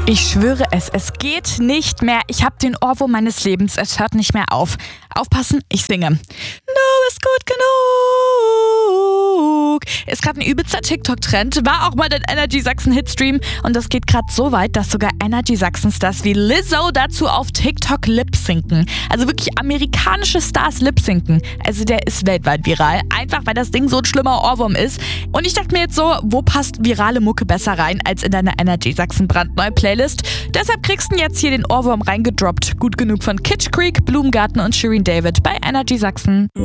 Ich schwöre es geht nicht mehr. Ich habe den Ohrwurm meines Lebens. Es hört nicht mehr auf. Aufpassen, ich singe. Du bist gut genug. Ist gerade ein übelster TikTok-Trend. War auch mal den Energy Sachsen Hitstream. Und das geht gerade so weit, dass sogar Energy Sachsen-Stars wie Lizzo dazu auf TikTok lip-sinken. Also wirklich amerikanische Stars lip-sinken. Also der ist weltweit viral. Einfach, weil das Ding so ein schlimmer Ohrwurm ist. Und ich dachte mir jetzt so, wo passt virale Mucke besser rein als in deine Energy Sachsen brandneue Playlist? Deshalb kriegst du jetzt hier den Ohrwurm reingedroppt. Gut genug von Kitsch Creek, Blumengarten und Shirin David bei Energy Sachsen.